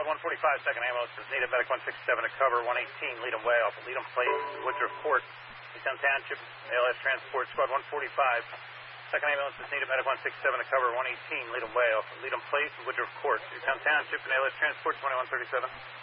145, second ambulance is needed. Medic 167 to cover 118. Lead them way off. Lead them place. Woodruff Court. Newtown Township. ALS Transport Squad 145. Second ambulance is needed. Medic 167 to cover 118. Lead them way off. Lead them place. Woodruff Court. Newtown Township and ALS Transport 2137.